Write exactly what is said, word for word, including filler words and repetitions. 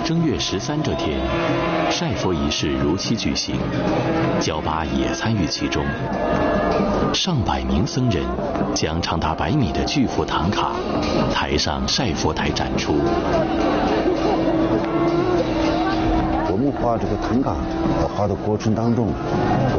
正月十三这天，晒佛仪式如期举行，焦巴也参与其中。上百名僧人将长达百米的巨幅唐卡抬上晒佛台展出。 我们画这个唐卡，画的过程当中，